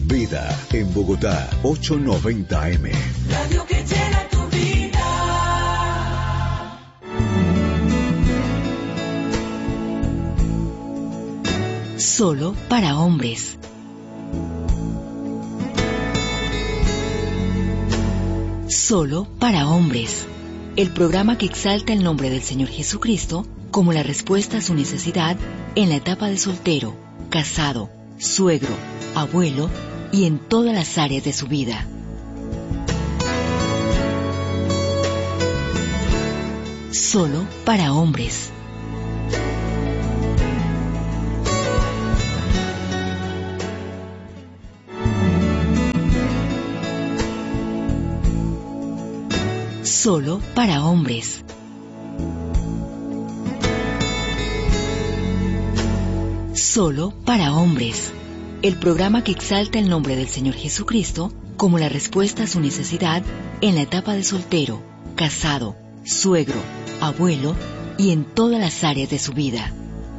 Vida en Bogotá, 890 AM. Radio que llena tu vida. Solo para hombres. Solo para hombres. El programa que exalta el nombre del Señor Jesucristo como la respuesta a su necesidad en la etapa de soltero, casado, suegro, abuelo y en todas las áreas de su vida. Solo para hombres. Solo para hombres. Solo para hombres. El programa que exalta el nombre del Señor Jesucristo como la respuesta a su necesidad en la etapa de soltero, casado, suegro, abuelo y en todas las áreas de su vida.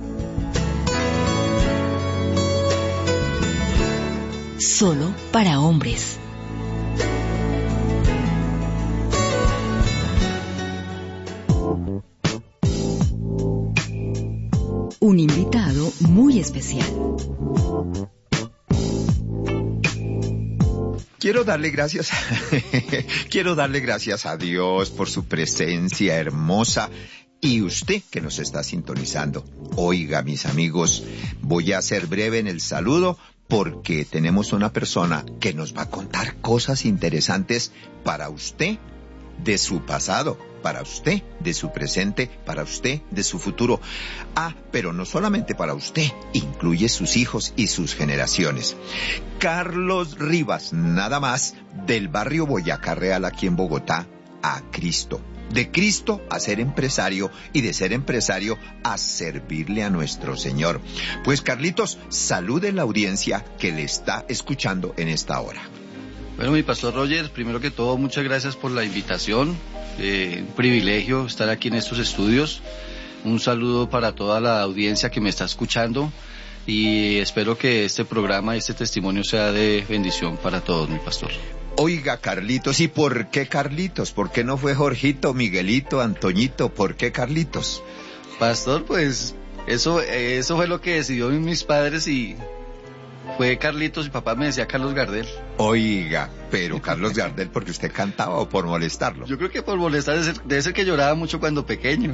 Solo para hombres. Un invitado muy especial. Quiero darle gracias a Dios por su presencia hermosa y usted que nos está sintonizando. Oiga, mis amigos, voy a ser breve en el saludo porque tenemos una persona que nos va a contar cosas interesantes para usted de su pasado, para usted de su presente, para usted de su futuro. Pero no solamente para usted, incluye sus hijos y sus generaciones. Carlos Rivas, nada más, del barrio Boyacá Real aquí en Bogotá, a Cristo. De Cristo a ser empresario y de ser empresario a servirle a nuestro Señor. Pues Carlitos, salude la audiencia que le está escuchando en esta hora. Bueno, mi pastor Roger, primero que todo, muchas gracias por la invitación. Un privilegio estar aquí en estos estudios. Un saludo para toda la audiencia que me está escuchando y espero que este programa y este testimonio sea de bendición para todos, mi pastor. Oiga, Carlitos, ¿y por qué Carlitos? ¿Por qué no fue Jorgito, Miguelito, Antoñito? ¿Por qué Carlitos? Pastor, pues eso fue lo que decidió mis padres y fue Carlitos. Mi papá me decía Carlos Gardel. Oiga, pero Carlos Gardel, ¿porque usted cantaba o por molestarlo? Yo creo que por molestar, debe ser que lloraba mucho cuando pequeño.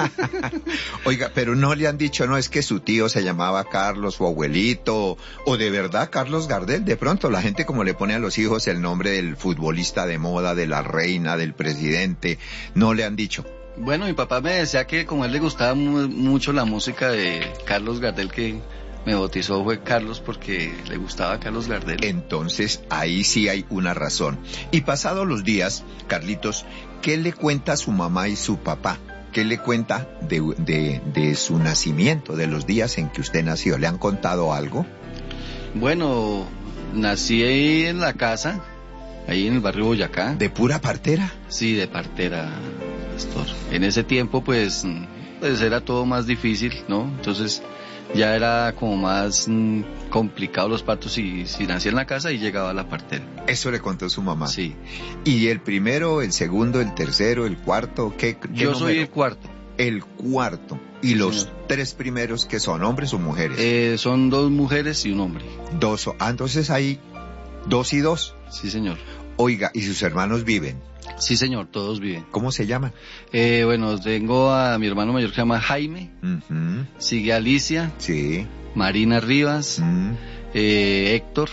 Oiga, pero no le han dicho, no, es que su tío se llamaba Carlos, su abuelito, o de verdad Carlos Gardel. De pronto la gente como le pone a los hijos el nombre del futbolista de moda, de la reina, del presidente, no le han dicho. Bueno, mi papá me decía que como a él le gustaba mucho la música de Carlos Gardel, que me bautizó fue Carlos porque le gustaba Carlos Gardel. Entonces, ahí sí hay una razón. Y pasados los días, Carlitos, ¿qué le cuenta a su mamá y su papá? ¿Qué le cuenta de su nacimiento, de los días en que usted nació? ¿Le han contado algo? Bueno, nací ahí en la casa, ahí en el barrio Boyacá. ¿De pura partera? Sí, de partera, pastor. En ese tiempo, pues era todo más difícil, ¿no? Entonces ya era como más complicado los partos si nacía en la casa y llegaba a la partera. Eso le contó su mamá. Sí. ¿Y el primero, el segundo, el tercero, el cuarto? ¿Qué Yo número? soy el cuarto. El cuarto. ¿Y los tres primeros que son, hombres o mujeres? Son 2 mujeres y un hombre. Entonces hay 2 y 2. Sí, señor. Oiga, ¿y sus hermanos viven? Sí, señor, todos viven. ¿Cómo se llaman? Bueno, tengo a mi hermano mayor que se llama Jaime, sigue Alicia, sí, Marina Rivas, Héctor,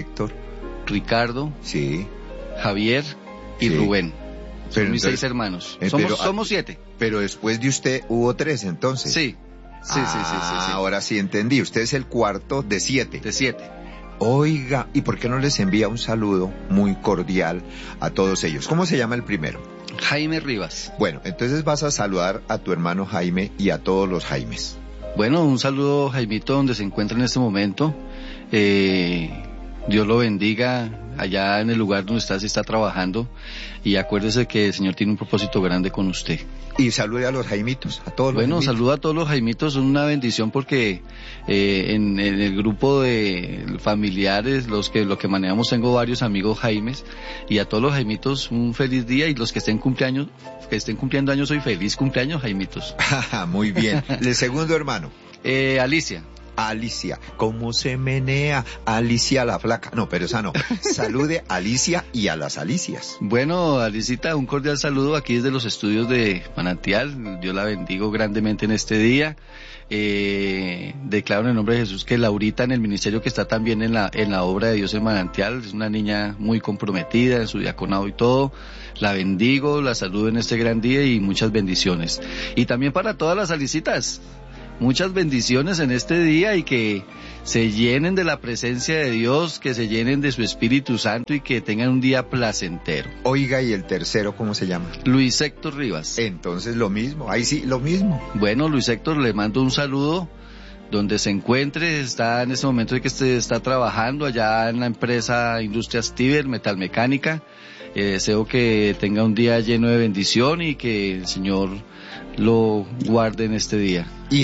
Ricardo, sí, Javier y sí. Rubén. Son Pero mis entonces, 6 hermanos. pero, Somos 7. Pero después de usted hubo 3 entonces. Sí. Sí. Ahora sí entendí. Usted es el cuarto de 7. De 7. Oiga, ¿y por qué no les envía un saludo muy cordial a todos ellos? ¿Cómo se llama el primero? Jaime Rivas. Bueno, entonces vas a saludar a tu hermano Jaime y a todos los Jaimes. Bueno, un saludo, Jaimito, donde se encuentra en este momento. Dios lo bendiga allá en el lugar donde usted está trabajando, y acuérdese que el Señor tiene un propósito grande con usted. Y salude a los Jaimitos, a todos los Bueno, Jaimitos. saludo a todos los Jaimitos, es una bendición porque en el grupo de familiares, lo que manejamos, tengo varios amigos Jaimes, y a todos los Jaimitos un feliz día, y los que estén cumpliendo años hoy, feliz cumpleaños, Jaimitos. Muy bien. El segundo hermano. Alicia. Alicia, ¿cómo se menea? Alicia la flaca. No, pero esa no. Salude a Alicia y a las Alicias. Bueno, Alicita, un cordial saludo aquí desde los estudios de Manantial. Dios la bendigo grandemente en este día. Declaro en el nombre de Jesús que Laurita, en el ministerio que está también en la obra de Dios en Manantial, es una niña muy comprometida en su diaconado y todo. La bendigo, la saludo en este gran día y muchas bendiciones. Y también para todas las Alicitas, muchas bendiciones en este día, y que se llenen de la presencia de Dios, que se llenen de su Espíritu Santo, y que tengan un día placentero. Oiga, ¿y el tercero cómo se llama? Luis Héctor Rivas. Entonces lo mismo, ahí sí, lo mismo. Bueno, Luis Héctor, le mando un saludo donde se encuentre. Está en este momento de que está trabajando allá en la empresa Industrias Tiber, metalmecánica. Deseo que tenga un día lleno de bendición y que el Señor lo guarde en este día. Y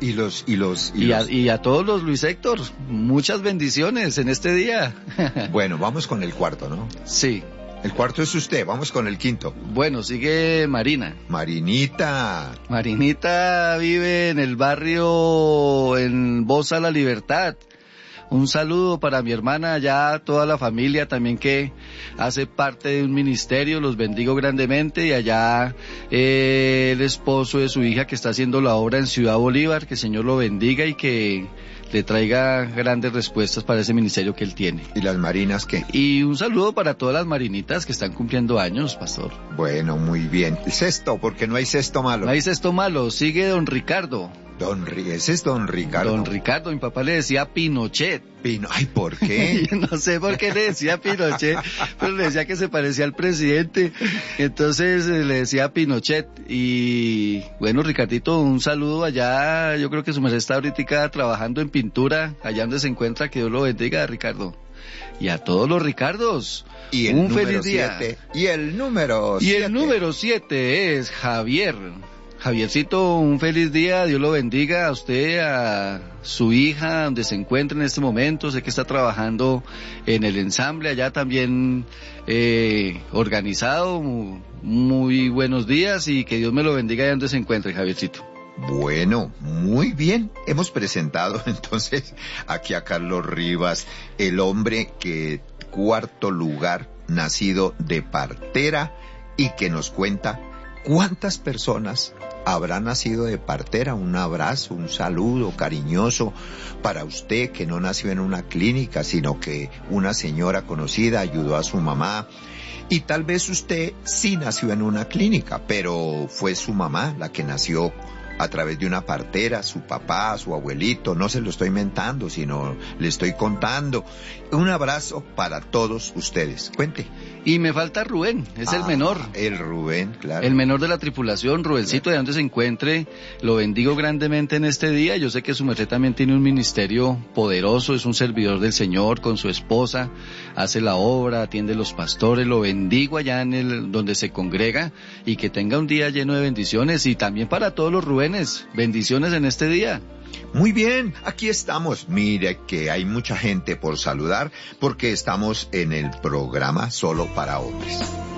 a todos los Luis Héctor, muchas bendiciones en este día. Bueno, vamos con el cuarto, ¿no? Sí. El cuarto es usted, vamos con el quinto. Bueno, sigue Marina. Marinita. Marinita vive en el barrio en Bosa La Libertad. Un saludo para mi hermana, allá toda la familia también que hace parte de un ministerio, los bendigo grandemente, y allá el esposo de su hija que está haciendo la obra en Ciudad Bolívar, que el Señor lo bendiga y que le traiga grandes respuestas para ese ministerio que él tiene. ¿Y las marinas qué? Y un saludo para todas las marinitas que están cumpliendo años, pastor. Bueno, muy bien. El sexto, porque no hay sexto malo. No hay sexto malo, sigue don Ricardo. Ese es don Ricardo. Don Ricardo, mi papá le decía Pinochet. Ay, ¿por qué? Yo no sé por qué le decía Pinochet, pero le decía que se parecía al presidente, entonces le decía Pinochet. Y bueno, Ricardito, un saludo allá, yo creo que su merced está ahorita trabajando en pintura, allá donde se encuentra, que Dios lo bendiga, Ricardo. Y a todos los Ricardos, y un feliz día. Y el número 7 es Javier. Javiercito, un feliz día, Dios lo bendiga a usted, a su hija, donde se encuentra en este momento. Sé que está trabajando en el ensamble allá también organizado. Muy buenos días y que Dios me lo bendiga allá donde se encuentre, Javiercito. Bueno, muy bien. Hemos presentado entonces aquí a Carlos Rivas, el hombre que cuarto lugar, nacido de partera, y que nos cuenta cuántas personas habrá nacido de partera. Un abrazo, un saludo cariñoso para usted, que no nació en una clínica, sino que una señora conocida ayudó a su mamá. Y tal vez usted sí nació en una clínica, pero fue su mamá la que nació a través de una partera, su papá, su abuelito. No se lo estoy inventando, sino le estoy contando. Un abrazo para todos ustedes. Cuente. Y me falta Rubén, es el menor. El Rubén, claro. El menor de la tripulación, Rubencito, claro. De donde se encuentre, lo bendigo grandemente en este día. Yo sé que su merced también tiene un ministerio poderoso, es un servidor del Señor con su esposa, hace la obra, atiende a los pastores, lo bendigo allá en donde se congrega, y que tenga un día lleno de bendiciones. Y también para todos los Rubénes, bendiciones en este día. Muy bien, aquí estamos. Mire que hay mucha gente por saludar, porque estamos en el programa Solo para Hombres.